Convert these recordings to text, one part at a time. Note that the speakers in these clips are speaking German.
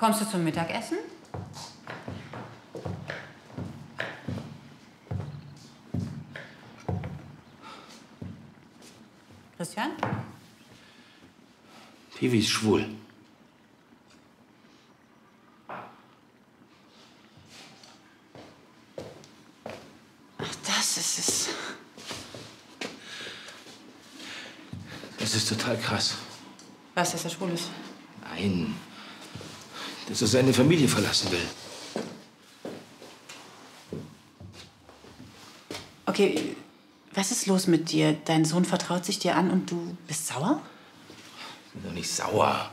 Kommst du zum Mittagessen? Christian? Piwi ist schwul. Ach, das ist es. Das ist total krass. Was, dass er schwul ist? Nein. Dass er seine Familie verlassen will. Okay, was ist los mit dir? Dein Sohn vertraut sich dir an und du bist sauer? Ich bin doch nicht sauer.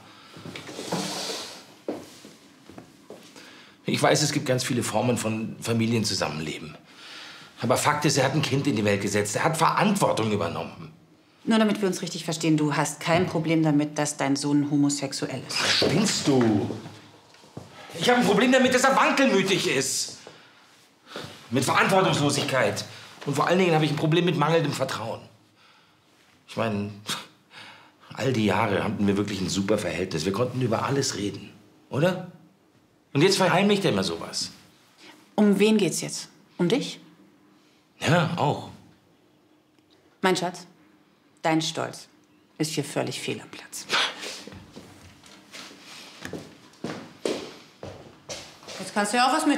Ich weiß, es gibt ganz viele Formen von Familienzusammenleben. Aber Fakt ist, er hat ein Kind in die Welt gesetzt. Er hat Verantwortung übernommen. Nur damit wir uns richtig verstehen, du hast kein Problem damit, dass dein Sohn homosexuell ist. Was spinnst du? Ich habe ein Problem damit, dass er wankelmütig ist. Mit Verantwortungslosigkeit. Und vor allen Dingen habe ich ein Problem mit mangelndem Vertrauen. Ich meine, all die Jahre hatten wir wirklich ein super Verhältnis. Wir konnten über alles reden, oder? Und jetzt verheimlicht er immer sowas. Um wen geht's jetzt? Um dich? Ja, auch. Mein Schatz, dein Stolz ist hier völlig fehl am Platz. Jetzt kannst du ja auch was mit